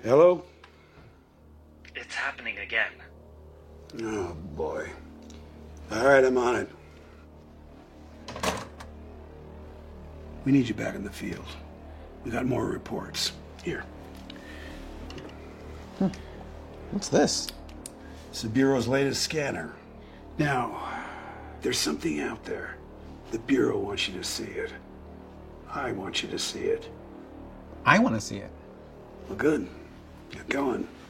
Hello? It's happening again. Oh, boy. All right, I'm on it. We need you back in the field. We got more reports. Here. What's this? It's the Bureau's latest scanner. Now, there's something out there. The Bureau wants you to see it. I want you to see it. I want to see it. Well, good. Get going.